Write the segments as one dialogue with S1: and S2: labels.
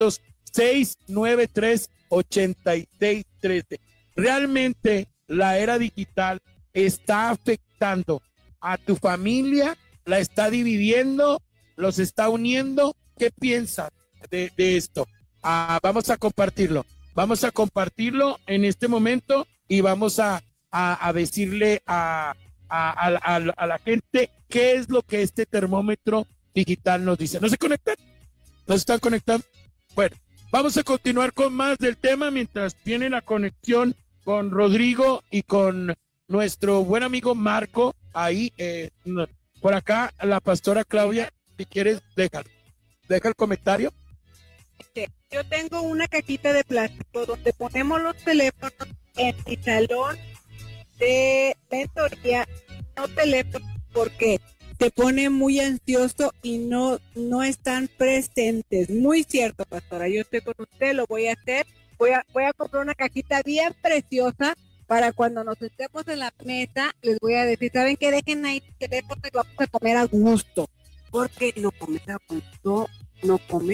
S1: 1-800-693-8613. Realmente la era digital está afectando a tu familia, la está dividiendo, los está uniendo. ¿Qué piensas de esto? Vamos a compartirlo. Vamos a compartirlo en este momento y vamos a decirle a la gente qué es lo que este termómetro digital nos dice. ¿No se conectan? ¿No se están conectando? Bueno, vamos a continuar con más del tema mientras viene la conexión con Rodrigo y con nuestro buen amigo Marco. Ahí, por acá, la pastora Claudia, si quieres, deja el comentario.
S2: Yo tengo una cajita de plástico donde ponemos los teléfonos en mi salón de mentoría, no teléfono, porque te pone muy ansioso y no están presentes. Muy cierto, pastora, yo estoy con usted, lo voy a hacer. Voy a comprar una cajita bien preciosa para cuando nos sentemos en la mesa, les voy a decir, ¿saben qué? Dejen ahí el teléfono y vamos a comer a gusto, porque no comes a gusto, no comes.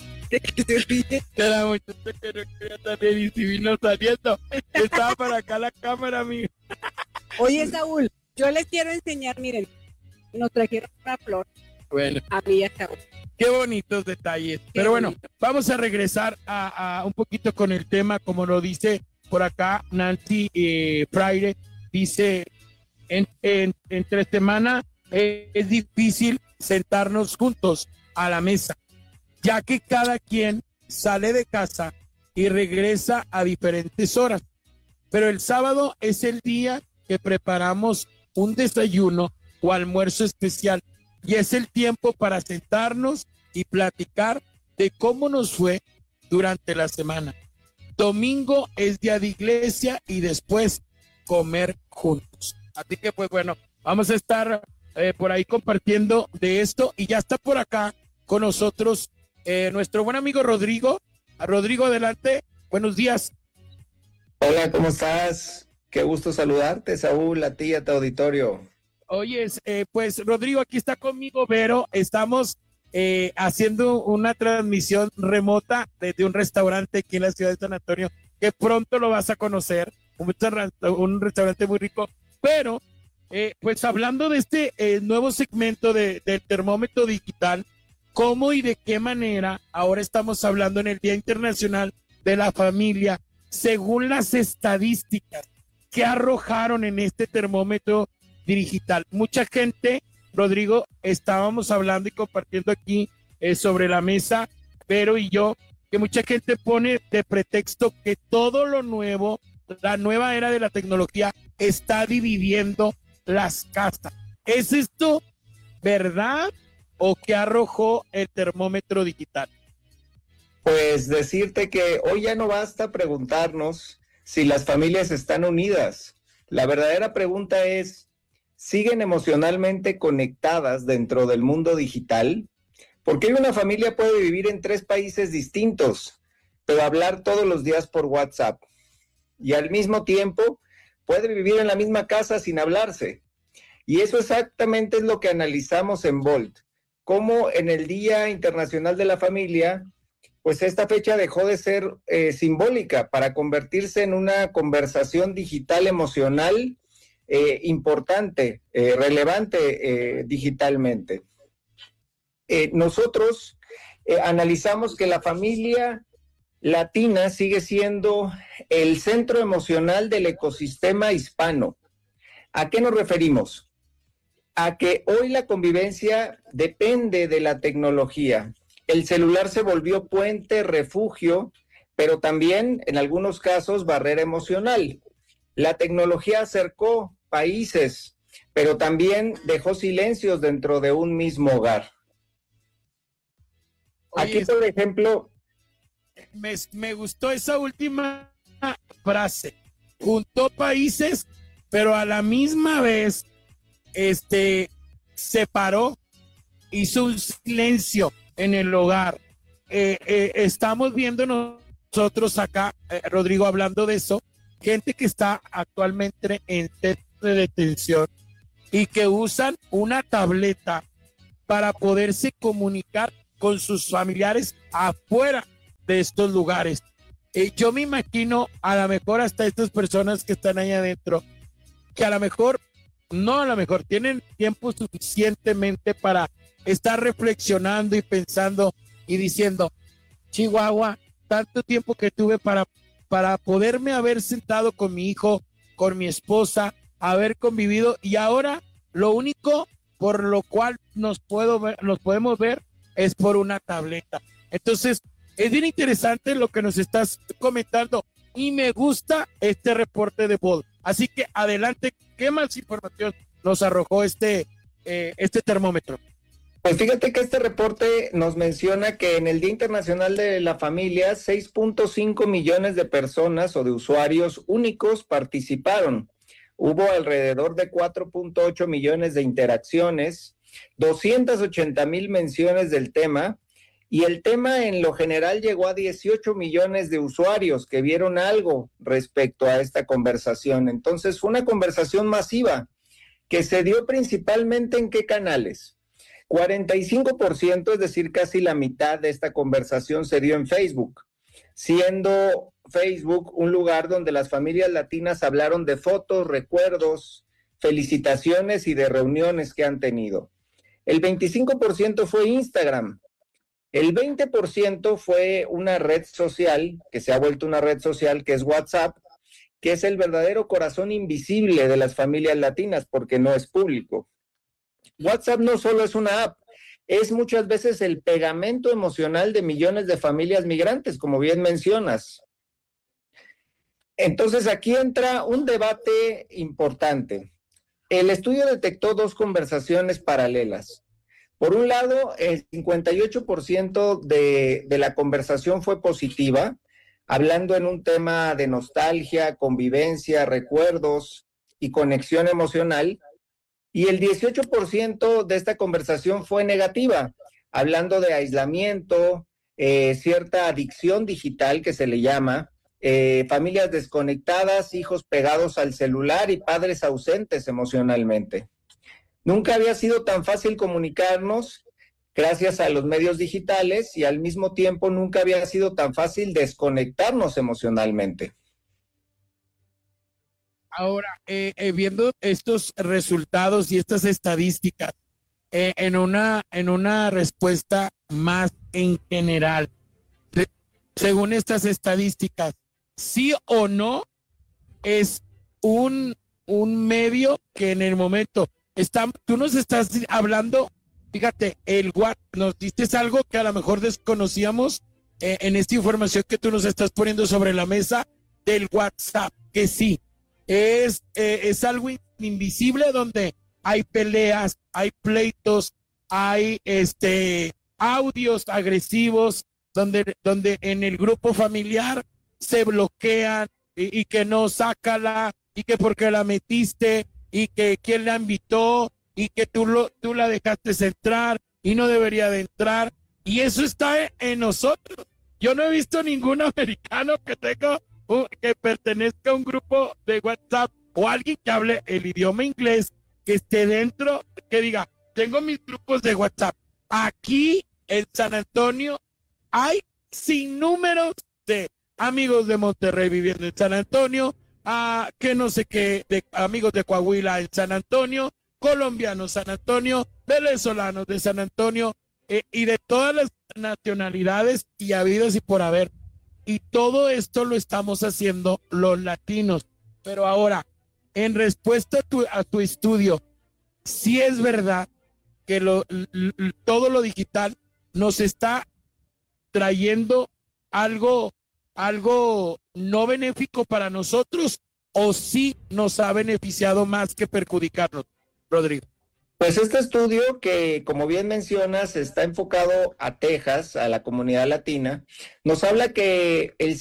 S1: Cada muchacho que no quería también y si vino saliendo, estaba para acá la cámara, amigo.
S2: Oye, Saúl, yo les quiero enseñar, miren, nos trajeron una flor.
S1: Bueno,
S2: a mí y a Saúl.
S1: Qué bonitos detalles. Pero bueno, vamos a regresar a un poquito con el tema, como lo dice por acá Nancy Fraire, dice, entre semana es difícil sentarnos juntos a la mesa, ya que cada quien sale de casa y regresa a diferentes horas. Pero el sábado es el día que preparamos un desayuno o almuerzo especial y es el tiempo para sentarnos y platicar de cómo nos fue durante la semana. Domingo es día de iglesia y después comer juntos. Así que pues bueno, vamos a estar por ahí compartiendo de esto y ya está por acá con nosotros nuestro buen amigo Rodrigo. Rodrigo, adelante. Buenos días.
S3: Hola, ¿cómo estás? Qué gusto saludarte, Saúl, a ti y a tu auditorio.
S1: Oye, pues Rodrigo, aquí está conmigo Vero. Estamos haciendo una transmisión remota desde un restaurante aquí en la ciudad de San Antonio, que pronto lo vas a conocer, un restaurante muy rico, pero pues hablando de este nuevo segmento del termómetro digital, ¿cómo y de qué manera ahora estamos hablando en el Día Internacional de la Familia, según las estadísticas que arrojaron en este termómetro digital? Mucha gente, Rodrigo, estábamos hablando y compartiendo aquí sobre la mesa, Vero y yo, que mucha gente pone de pretexto que todo lo nuevo, la nueva era de la tecnología, está dividiendo las casas. ¿Es esto verdad o qué arrojó el termómetro digital?
S3: Pues decirte que hoy ya no basta preguntarnos si las familias están unidas. La verdadera pregunta es, ¿siguen emocionalmente conectadas dentro del mundo digital? Porque hoy una familia puede vivir en 3 países distintos, pero hablar todos los días por WhatsApp. Y al mismo tiempo puede vivir en la misma casa sin hablarse. Y eso exactamente es lo que analizamos en Volt. Cómo en el Día Internacional de la Familia, pues esta fecha dejó de ser simbólica para convertirse en una conversación digital emocional importante, relevante digitalmente. Nosotros analizamos que la familia latina sigue siendo el centro emocional del ecosistema hispano. ¿A qué nos referimos? A que hoy la convivencia depende de la tecnología. El celular se volvió puente, refugio, pero también, en algunos casos, barrera emocional. La tecnología acercó países, pero también dejó silencios dentro de un mismo hogar.
S1: Oye,
S3: aquí, por ejemplo...
S1: Me gustó esa última frase. Juntó países, pero a la misma vez separó, hizo un silencio en el hogar. Estamos viendo nosotros acá, Rodrigo, hablando de eso, gente que está actualmente en centro de detención y que usan una tableta para poderse comunicar con sus familiares afuera de estos lugares. Yo me imagino a lo mejor hasta estas personas que están ahí adentro, que a lo mejor, no a lo mejor, tienen tiempo suficientemente para estar reflexionando y pensando y diciendo, Chihuahua, tanto tiempo que tuve para poderme haber sentado con mi hijo, con mi esposa, haber convivido, y ahora lo único por lo cual nos podemos ver es por una tableta. Entonces, es bien interesante lo que nos estás comentando y me gusta este reporte de Ball. Así que adelante, ¿qué más información nos arrojó este termómetro?
S3: Pues fíjate que este reporte nos menciona que en el Día Internacional de la Familia, 6.5 millones de personas o de usuarios únicos participaron. Hubo alrededor de 4.8 millones de interacciones, 280,000 menciones del tema, y el tema en lo general llegó a 18 millones de usuarios que vieron algo respecto a esta conversación. Entonces fue una conversación masiva que se dio principalmente ¿en qué canales? 45%, es decir, casi la mitad de esta conversación se dio en Facebook, siendo Facebook un lugar donde las familias latinas hablaron de fotos, recuerdos, felicitaciones y de reuniones que han tenido. El 25% fue Instagram. El 20% fue una red social, que se ha vuelto una red social, que es WhatsApp, que es el verdadero corazón invisible de las familias latinas porque no es público. WhatsApp no solo es una app, es muchas veces el pegamento emocional de millones de familias migrantes, como bien mencionas. Entonces aquí entra un debate importante. El estudio detectó dos conversaciones paralelas. Por un lado, el 58% de la conversación fue positiva, hablando en un tema de nostalgia, convivencia, recuerdos y conexión emocional. Y el 18% de esta conversación fue negativa, hablando de aislamiento, cierta adicción digital que se le llama, familias desconectadas, hijos pegados al celular y padres ausentes emocionalmente. Nunca había sido tan fácil comunicarnos gracias a los medios digitales y al mismo tiempo nunca había sido tan fácil desconectarnos emocionalmente.
S1: Ahora, viendo estos resultados y estas estadísticas, en una respuesta más en general, según estas estadísticas, ¿sí o no es un medio que en el momento tú nos estás hablando, fíjate, nos diste algo que a lo mejor desconocíamos en esta información que tú nos estás poniendo sobre la mesa del WhatsApp, que sí. Es algo invisible donde hay peleas, hay pleitos, hay audios agresivos, donde en el grupo familiar se bloquean y que no sácala y que porque la metiste y que quién la invitó y que tú la dejaste entrar y no debería de entrar, y eso está en nosotros. Yo no he visto ningún americano que pertenezca a un grupo de WhatsApp o alguien que hable el idioma inglés, que esté dentro, que diga, tengo mis grupos de WhatsApp. Aquí en San Antonio hay sinnúmeros de amigos de Monterrey viviendo en San Antonio, que no sé qué, de amigos de Coahuila en San Antonio, colombianos San Antonio, venezolanos de San Antonio, y de todas las nacionalidades y habidas y por haber. Y todo esto lo estamos haciendo los latinos. Pero ahora, en respuesta a tu estudio, sí es verdad que todo lo digital nos está trayendo algo no benéfico para nosotros, o sí nos ha beneficiado más que perjudicarnos, Rodrigo.
S3: Pues este estudio que, como bien mencionas, está enfocado a Texas, a la comunidad latina, nos habla que el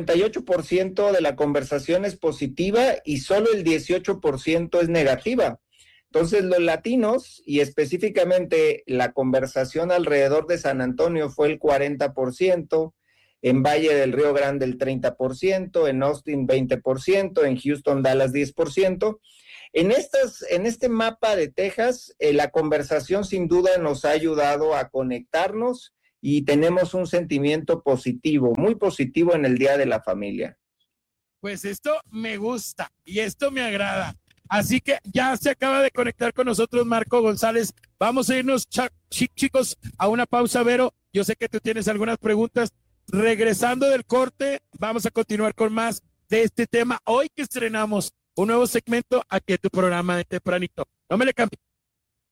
S3: 58% de la conversación es positiva y solo el 18% es negativa. Entonces, los latinos, y específicamente la conversación alrededor de San Antonio fue el 40%, en Valle del Río Grande el 30%, en Austin 20%, en Houston, Dallas 10%. En este mapa de Texas, la conversación sin duda nos ha ayudado a conectarnos y tenemos un sentimiento positivo, muy positivo en el Día de la Familia.
S1: Pues esto me gusta y esto me agrada. Así que ya se acaba de conectar con nosotros Marco González. Vamos a irnos, chicos, a una pausa, Vero. Yo sé que tú tienes algunas preguntas. Regresando del corte, vamos a continuar con más de este tema. Hoy que estrenamos un nuevo segmento aquí en tu programa de Tempranito. No me le cambies.